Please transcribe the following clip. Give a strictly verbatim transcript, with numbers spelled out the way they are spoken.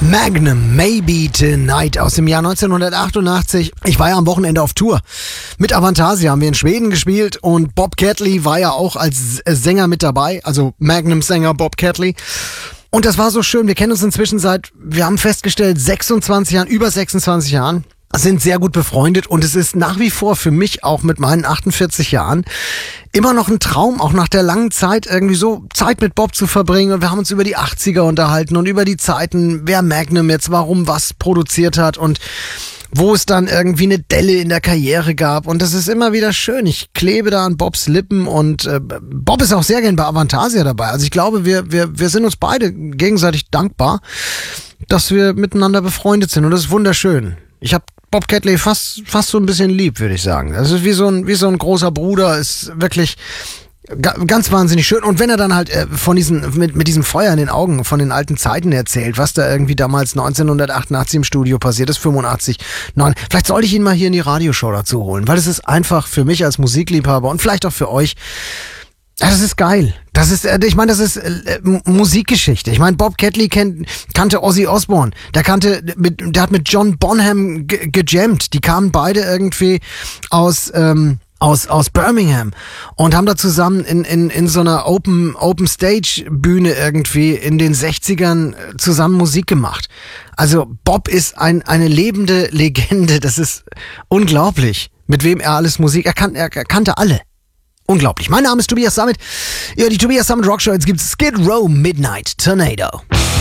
Magnum, Maybe Tonight aus dem Jahr neunzehnhundertachtundachtzig. Ich war ja am Wochenende auf Tour. Mit Avantasia haben wir in Schweden gespielt und Bob Catley war ja auch als Sänger mit dabei, also Magnum-Sänger Bob Catley. Und das war so schön. Wir kennen uns inzwischen seit, wir haben festgestellt, sechsundzwanzig Jahren, über sechsundzwanzig Jahren. Sind sehr gut befreundet und es ist nach wie vor für mich auch mit meinen achtundvierzig Jahren immer noch ein Traum, auch nach der langen Zeit irgendwie so Zeit mit Bob zu verbringen. Und wir haben uns über die achtziger unterhalten und über die Zeiten, wer Magnum jetzt warum was produziert hat und wo es dann irgendwie eine Delle in der Karriere gab. Und das ist immer wieder schön. Ich klebe da an Bobs Lippen und äh, Bob ist auch sehr gern bei Avantasia dabei. Also ich glaube, wir, wir, wir sind uns beide gegenseitig dankbar, dass wir miteinander befreundet sind und das ist wunderschön. Ich habe Bob Catley fast fast so ein bisschen lieb, würde ich sagen. Das ist wie so ein wie so ein großer Bruder, ist wirklich ga, ganz wahnsinnig schön. Und wenn er dann halt äh, von diesen mit mit diesem Feuer in den Augen von den alten Zeiten erzählt, was da irgendwie damals neunzehnhundertachtundachtzig im Studio passiert ist, fünfundachtzig, neun, vielleicht sollte ich ihn mal hier in die Radioshow dazu holen, weil es ist einfach für mich als Musikliebhaber und vielleicht auch für euch. Das ist geil. Das ist, ich meine, das ist äh, Musikgeschichte. Ich meine, Bob Catley kennt, kannte Ozzy Osbourne. Der kannte, mit, der hat mit John Bonham ge- gejammt. Die kamen beide irgendwie aus ähm, aus aus Birmingham und haben da zusammen in in in so einer Open Open Stage Bühne irgendwie in den sechzigern zusammen Musik gemacht. Also Bob ist ein eine lebende Legende. Das ist unglaublich, mit wem er alles Musik. Er kan, er kannte alle. Unglaublich. Mein Name ist Tobias Sammet. Ja, die Tobias Sammet Rockshow. Jetzt gibt's Skid Row Midnight Tornado.